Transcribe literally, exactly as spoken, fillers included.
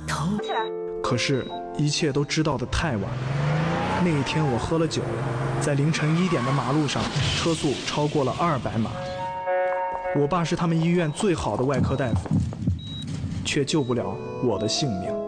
头。 可是，一切都知道得太晚。那一天我喝了酒，在凌晨一点的马路上，车速超过了二百码。我爸是他们医院最好的外科大夫，却救不了我的性命。